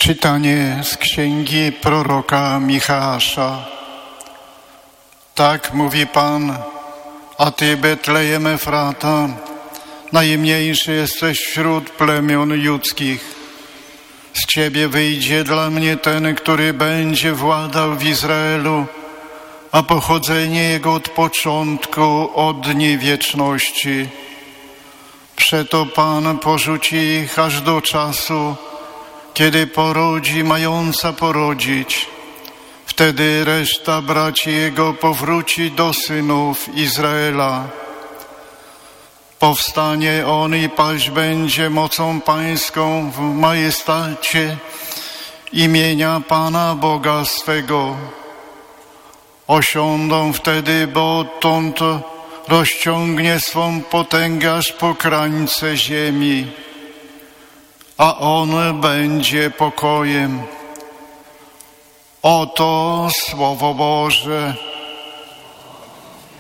Czytanie z księgi proroka Micheasza. Tak mówi Pan, a Ty, Betlejem Efrata, najmniejszy jesteś wśród plemion ludzkich. Z Ciebie wyjdzie dla mnie ten, który będzie władał w Izraelu, a pochodzenie Jego od początku, od dni wieczności. Przeto Pan porzuci ich aż do czasu, kiedy porodzi mająca porodzić. Wtedy reszta braci Jego powróci do synów Izraela. Powstanie On i paść będzie mocą pańską w majestacie imienia Pana Boga swego. Osiądą wtedy, bo odtąd rozciągnie swą potęgę aż po krańce ziemi, a On będzie pokojem. Oto Słowo Boże.